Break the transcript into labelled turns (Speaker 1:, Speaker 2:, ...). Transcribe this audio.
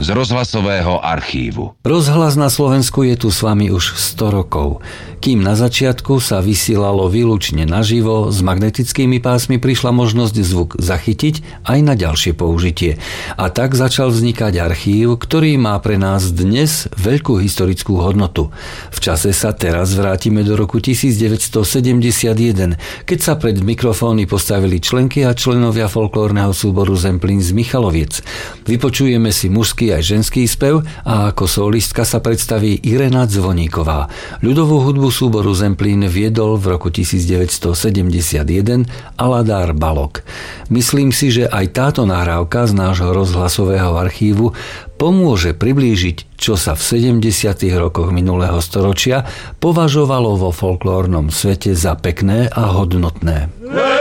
Speaker 1: z rozhlasového archívu.
Speaker 2: Rozhlas na Slovensku je tu s vami už 100 rokov. Kým na začiatku sa vysielalo výlučne naživo, s magnetickými pásmi prišla možnosť zvuk zachytiť aj na ďalšie použitie. A tak začal vznikať archív, ktorý má pre nás dnes veľkú historickú hodnotu. V čase sa teraz vrátime do roku 1971, keď sa pred mikrofóny postavili členky a členovia folklórneho súboru Zemplín z Michaloviec. Vypočujeme si mužský aj ženský spev a ako solistka sa predstaví Irena Zvoníková. Ľudovú hudbu súboru Zemplín viedol v roku 1971 Aladár Balok. Myslím si, že aj táto nahrávka z nášho rozhlasového archívu pomôže priblížiť, čo sa v 70. rokoch minulého storočia považovalo vo folklórnom svete za pekné a hodnotné.